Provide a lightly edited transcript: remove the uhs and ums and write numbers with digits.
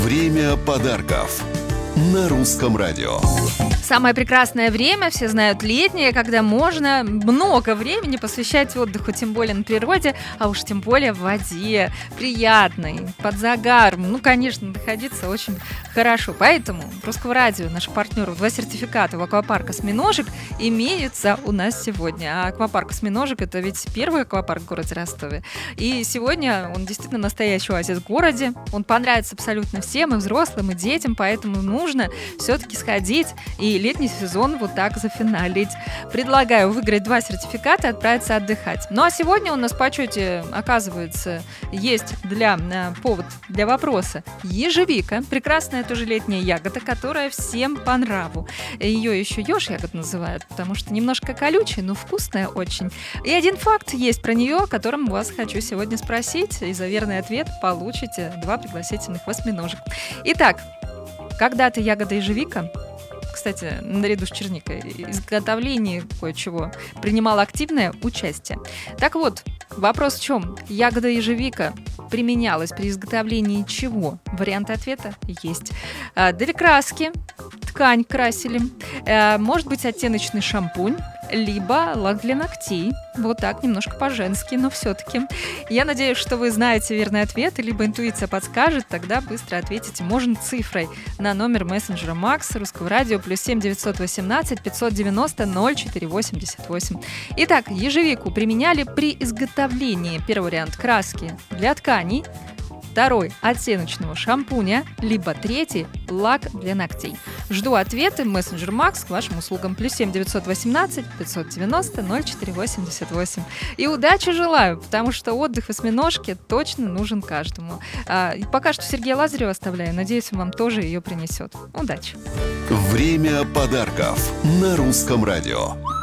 Время подарков на Русском радио. Самое прекрасное время, все знают, летнее, когда можно много времени посвящать отдыху, тем более на природе, а уж тем более в воде, приятной, под загаром. Конечно, находиться очень хорошо. Поэтому Русского радио, наших партнеров, 2 сертификата в аквапарк «Осьминожек» имеются у нас сегодня. А аквапарк «Осьминожек» — это ведь первый аквапарк в городе Ростове. И сегодня он действительно настоящий оазис в городе. Он понравится абсолютно всем, и взрослым, и детям, поэтому нужно все-таки сходить и летний сезон вот так зафиналить. Предлагаю выиграть 2 сертификата и отправиться отдыхать. Ну а сегодня у нас в почете, оказывается, есть повод для вопроса ежевика. Прекрасная тоже летняя ягода, которая всем по нраву. Ее еще еж ягод называют, потому что немножко колючая, но вкусная очень. И один факт есть про нее, о котором вас хочу сегодня спросить. И за верный ответ получите 2 пригласительных осьминожек. Итак, когда-то ягода ежевика, кстати, наряду с черникой, в изготовлении кое-чего принимала активное участие. Так вот, вопрос в чем? Ягода ежевика применялась при изготовлении чего? Варианты ответа есть. Для краски, ткань красили, может быть оттеночный шампунь, либо лак для ногтей. Вот так, немножко по-женски, но все-таки. Я надеюсь, что вы знаете верный ответ, либо интуиция подскажет, тогда быстро ответите. Можно цифрой на номер мессенджера Макс Русского радио +7 918 590 0488. Итак, ежевику применяли при изготовлении, первый вариант, краски для тканей, второй – оттеночного шампуня, либо третий – лак для ногтей. Жду ответы. Мессенджер Макс к вашим услугам. +7 918 590 0488. И удачи желаю, потому что отдых в осьминожке точно нужен каждому. И пока что Сергея Лазарева оставляю. Надеюсь, он вам тоже ее принесет. Удачи! Время подарков на Русском радио.